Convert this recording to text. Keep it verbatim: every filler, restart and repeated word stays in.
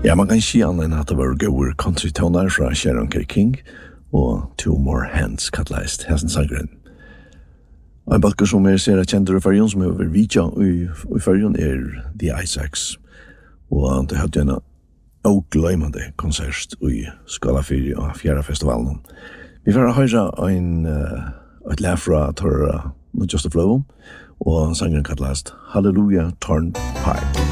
Ja, man kan si annet at det var gode country-toner fra Sharon K. King og Two More Hands kattleist Hessen Sangren. Og en balker som er ser kjenter i Fyrjon som er over Vidja i, i Fyrjon er The Isaacs. Og det hadde en avgløymande konsert i Skala fire og Fjæra festivalen. Vi får høre en, uh, et lær fra Torra Not Just a Flow og sangren kattleist Hallelujah Turnpike.